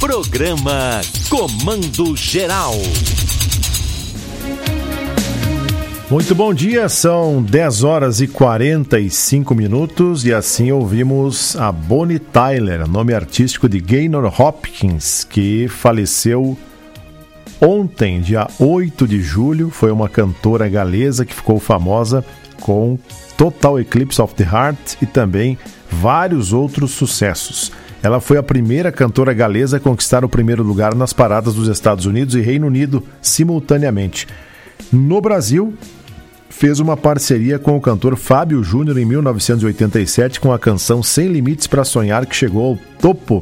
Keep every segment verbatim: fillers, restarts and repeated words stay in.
Programa Comando Geral. Muito bom dia, são dez horas e quarenta e cinco minutos e assim ouvimos a Bonnie Tyler, nome artístico de Gaynor Hopkins, que faleceu ontem, dia oito de julho. Foi uma cantora galesa que ficou famosa com Total Eclipse of the Heart e também vários outros sucessos. Ela foi a primeira cantora galesa a conquistar o primeiro lugar nas paradas dos Estados Unidos e Reino Unido simultaneamente. No Brasil, fez uma parceria com o cantor Fábio Júnior em mil novecentos e oitenta e sete com a canção Sem Limites para Sonhar, que chegou ao topo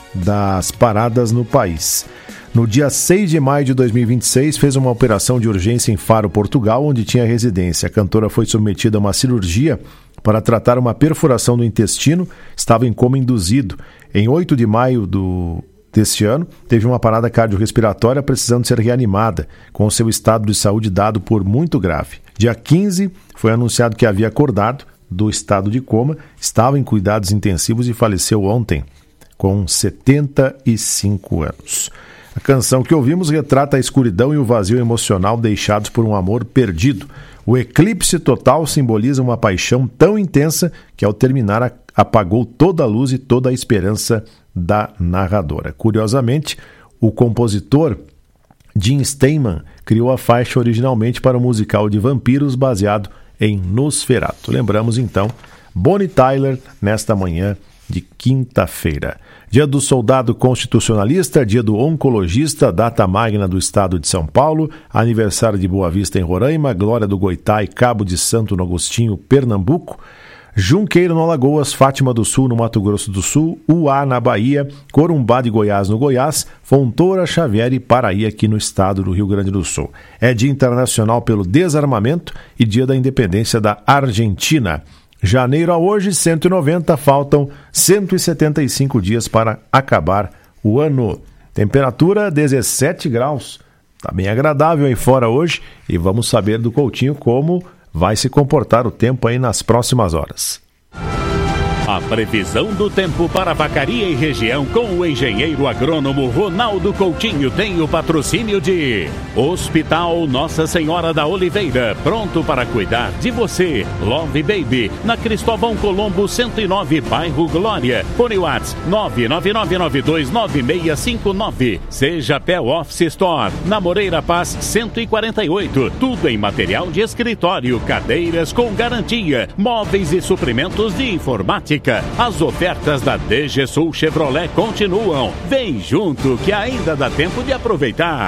das paradas no país. No dia seis de maio de dois mil e vinte e seis, fez uma operação de urgência em Faro, Portugal, onde tinha residência. A cantora foi submetida a uma cirurgia para tratar uma perfuração do intestino, estava em coma induzido. Em oito de maio do... deste ano, teve uma parada cardiorrespiratória precisando ser reanimada, com seu estado de saúde dado por muito grave. Dia quinze, foi anunciado que havia acordado do estado de coma, estava em cuidados intensivos e faleceu ontem, com setenta e cinco anos. A canção que ouvimos retrata a escuridão e o vazio emocional deixados por um amor perdido. O eclipse total simboliza uma paixão tão intensa que, ao terminar, apagou toda a luz e toda a esperança da narradora. Curiosamente, o compositor Jim Steinman criou a faixa originalmente para o musical de vampiros baseado em Nosferatu. Lembramos então Bonnie Tyler nesta manhã de quinta-feira. Dia do Soldado Constitucionalista, dia do Oncologista, data magna do estado de São Paulo, aniversário de Boa Vista em Roraima, Glória do Goitá e Cabo de Santo no Agostinho, Pernambuco, Junqueiro no Alagoas, Fátima do Sul no Mato Grosso do Sul, Uá na Bahia, Corumbá de Goiás no Goiás, Fontoura, Xavier e Paraí aqui no estado do Rio Grande do Sul. É Dia Internacional pelo Desarmamento e Dia da Independência da Argentina. Janeiro a hoje, cento e noventa, faltam cento e setenta e cinco dias para acabar o ano. Temperatura dezessete graus, está bem agradável aí fora hoje e vamos saber do Coutinho como vai se comportar o tempo aí nas próximas horas. A previsão do tempo para Vacaria e região com o engenheiro agrônomo Ronaldo Coutinho tem o patrocínio de Hospital Nossa Senhora da Oliveira, pronto para cuidar de você. Love Baby, na Cristóvão Colombo cento e nove, bairro Glória. Fone WhatsApp nove nove nove nove dois nove seis cinco nove. Seja Pel Office Store, na Moreira Paz cento e quarenta e oito. Tudo em material de escritório, cadeiras com garantia, móveis e suprimentos de informática. As ofertas da D G Sul Chevrolet continuam. Vem junto que ainda dá tempo de aproveitar.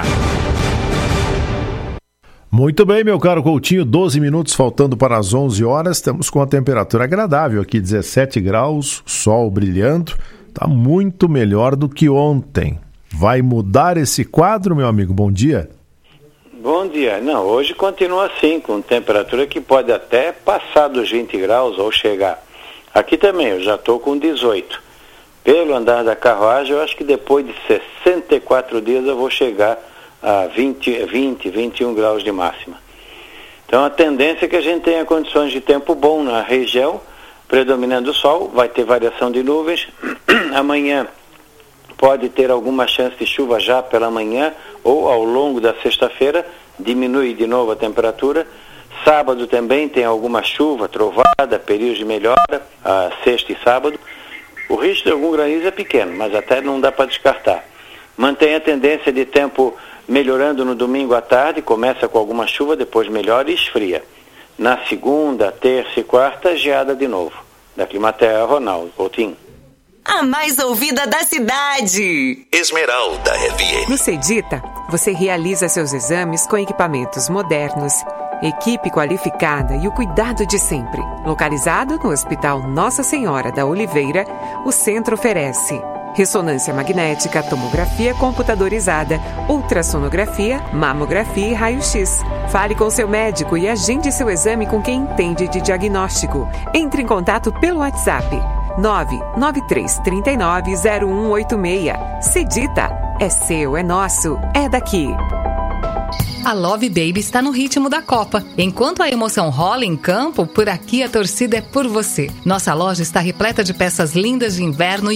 Muito bem, meu caro Coutinho, doze minutos faltando para as onze horas. Estamos com a temperatura agradável aqui, dezessete graus, sol brilhando. Está muito melhor do que ontem. Vai mudar esse quadro, meu amigo? Bom dia. Bom dia. Não, hoje continua assim, com temperatura que pode até passar dos vinte graus ou chegar. Aqui também, eu já estou com dezoito. Pelo andar da carruagem, eu acho que depois de sessenta e quatro dias eu vou chegar a vinte, vinte, vinte e um graus de máxima. Então a tendência é que a gente tenha condições de tempo bom na região, predominando o sol, vai ter variação de nuvens. Amanhã pode ter alguma chance de chuva já pela manhã ou ao longo da sexta-feira, diminui de novo a temperatura. Sábado também tem alguma chuva, trovada, períodos de melhora, a sexta e sábado. O risco de algum granizo é pequeno, mas até não dá para descartar. Mantém a tendência de tempo melhorando no domingo à tarde, começa com alguma chuva, depois melhora e esfria. Na segunda, terça e quarta, geada de novo. Da Climaterra, Ronaldo Coutinho. A mais ouvida da cidade. Esmeralda F M. No Cedita, você realiza seus exames com equipamentos modernos, equipe qualificada e o cuidado de sempre. Localizado no Hospital Nossa Senhora da Oliveira, o centro oferece ressonância magnética, tomografia computadorizada, ultrassonografia, mamografia e raio-x. Fale com seu médico e agende seu exame com quem entende de diagnóstico. Entre em contato pelo WhatsApp nove nove três três nove zero um oito seis. Cedita, é seu, é nosso, é daqui. A Love Baby está no ritmo da Copa. Enquanto a emoção rola em campo, por aqui a torcida é por você. Nossa loja está repleta de peças lindas de inverno e meias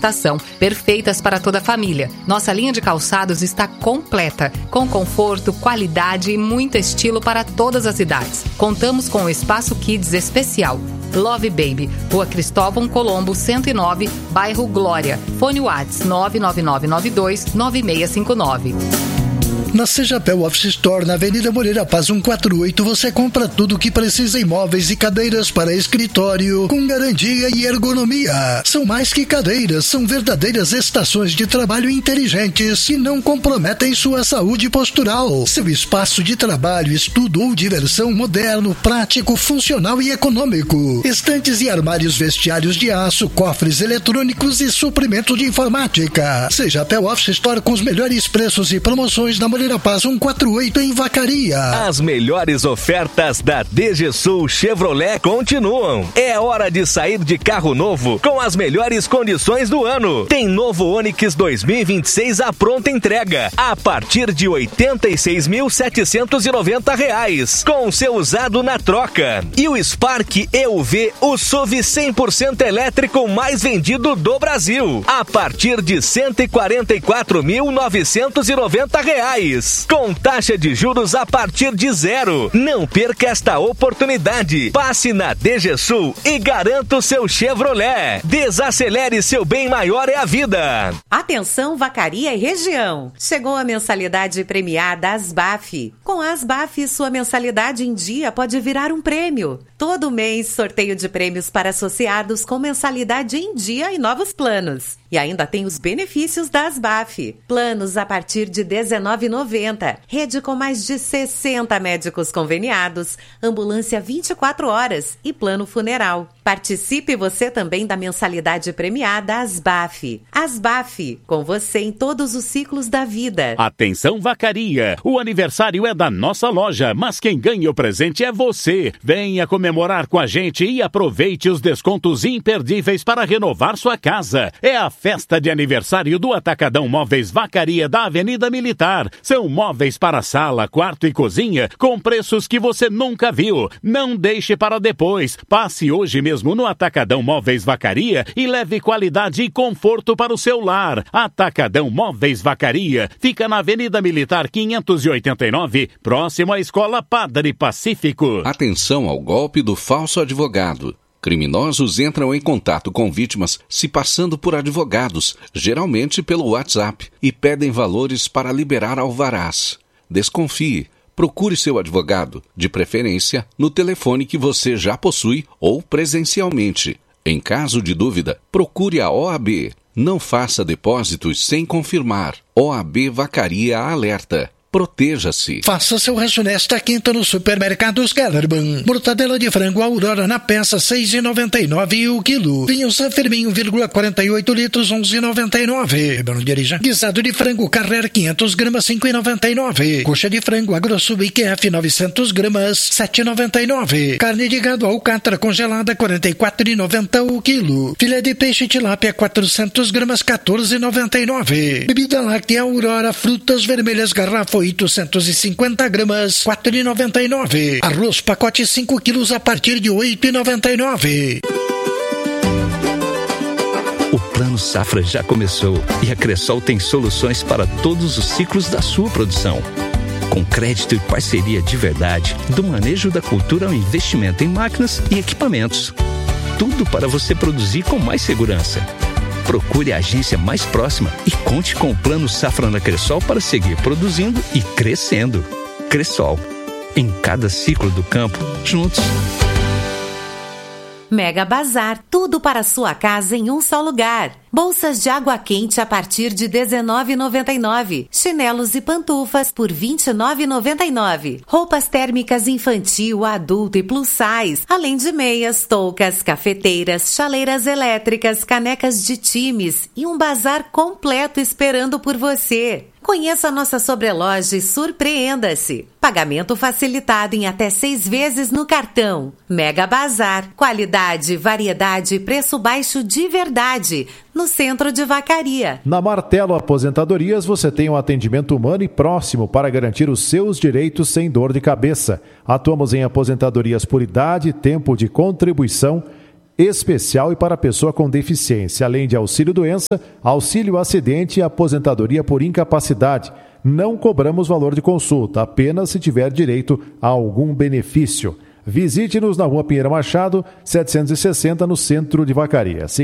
estação, perfeitas para toda a família. Nossa linha de calçados está completa, com conforto, qualidade e muito estilo para todas as idades. Contamos com o espaço Kids especial. Love Baby, Rua Cristóvão Colombo, cento e nove, bairro Glória. Fone WhatsApp nove nove nove nove dois nove seis cinco nove. Na Sejapel Office Store, na Avenida Moreira Paz cento e quarenta e oito, você compra tudo o que precisa em móveis e cadeiras para escritório, com garantia e ergonomia. São mais que cadeiras, são verdadeiras estações de trabalho inteligentes que não comprometem sua saúde postural. Seu espaço de trabalho, estudo ou diversão moderno, prático, funcional e econômico. Estantes e armários vestiários de aço, cofres eletrônicos e suprimento de informática. Sejapel Office Store com os melhores preços e promoções na Moreira Paz cento e quarenta e oito em Vacaria. As melhores ofertas da D G Sul Chevrolet continuam. É hora de sair de carro novo com as melhores condições do ano. Tem novo Onix dois mil e vinte e seis à pronta entrega a partir de oitenta e seis mil setecentos e noventa reais, com seu usado na troca. E o Spark E U V, o S U V cem por cento elétrico mais vendido do Brasil, a partir de cento e quarenta e quatro mil novecentos e noventa reais. Com taxa de juros a partir de zero. Não perca esta oportunidade. Passe na D G Sul e garanta o seu Chevrolet. Desacelere, seu bem maior é a vida. Atenção, Vacaria e região. Chegou a mensalidade premiada Asbaf. Com a Asbaf, sua mensalidade em dia pode virar um prêmio. Todo mês, sorteio de prêmios para associados com mensalidade em dia e novos planos. E ainda tem os benefícios da Asbaf. Planos a partir de dezenove reais e noventa centavos. Rede com mais de sessenta médicos conveniados, ambulância vinte e quatro horas e plano funeral. Participe você também da mensalidade premiada Asbaf. Asbaf, com você em todos os ciclos da vida. Atenção, Vacaria! O aniversário é da nossa loja, mas quem ganha o presente é você. Venha comemorar com a gente e aproveite os descontos imperdíveis para renovar sua casa. É a festa de aniversário do Atacadão Móveis Vacaria da Avenida Militar. São móveis para sala, quarto e cozinha com preços que você nunca viu. Não deixe para depois. Passe hoje mesmo no Atacadão Móveis Vacaria e leve qualidade e conforto para o seu lar. Atacadão Móveis Vacaria fica na Avenida Militar quinhentos e oitenta e nove, próximo à Escola Padre Pacífico. Atenção ao golpe do falso advogado. Criminosos entram em contato com vítimas se passando por advogados, geralmente pelo WhatsApp, e pedem valores para liberar alvarás. Desconfie. Procure seu advogado, de preferência no telefone que você já possui ou presencialmente. Em caso de dúvida, procure a O A B. Não faça depósitos sem confirmar. O A B Vacaria alerta. Proteja-se. Faça seu rancho nesta quinta no Supermercados Kellerman. Mortadela de frango Aurora na peça seis reais e noventa e nove centavos o quilo. Vinho San Firmin um vírgula quarenta e oito litros onze reais e noventa e nove centavos. Bruno dirija. Guisado de frango Carrer quinhentas gramas cinco reais e noventa e nove centavos. Coxa de frango AgroSub I Q F novecentas gramas sete reais e noventa e nove centavos. Carne de gado Alcatra congelada quarenta e quatro reais e noventa centavos o quilo. Filé de peixe tilápia quatrocentas gramas quatorze reais e noventa e nove centavos. Bebida láctea Aurora frutas vermelhas garrafa oitocentas e cinquenta gramas, quatro reais e noventa e nove centavos. Arroz pacote cinco quilos a partir de oito reais e noventa e nove centavos. O Plano Safra já começou e a Cressol tem soluções para todos os ciclos da sua produção. Com crédito e parceria de verdade, do manejo da cultura ao investimento em máquinas e equipamentos. Tudo para você produzir com mais segurança. Procure a agência mais próxima e conte com o Plano Safra na Cressol para seguir produzindo e crescendo. Cressol, em cada ciclo do campo, juntos. Mega Bazar, tudo para a sua casa em um só lugar. Bolsas de água quente a partir de dezenove reais e noventa e nove centavos. Chinelos e pantufas por vinte e nove reais e noventa e nove centavos. Roupas térmicas infantil, adulto e plus size. Além de meias, toucas, cafeteiras, chaleiras elétricas, canecas de times e um bazar completo esperando por você. Conheça a nossa sobreloja e surpreenda-se. Pagamento facilitado em até seis vezes no cartão. Mega Bazar. Qualidade, variedade e preço baixo de verdade. No centro de Vacaria. Na Martelo Aposentadorias você tem um atendimento humano e próximo para garantir os seus direitos sem dor de cabeça. Atuamos em aposentadorias por idade, tempo de contribuição especial e para pessoa com deficiência, além de auxílio doença, auxílio acidente e aposentadoria por incapacidade. Não cobramos valor de consulta, apenas se tiver direito a algum benefício. Visite-nos na Rua Pinheiro Machado, setecentos e sessenta, no centro de Vacaria.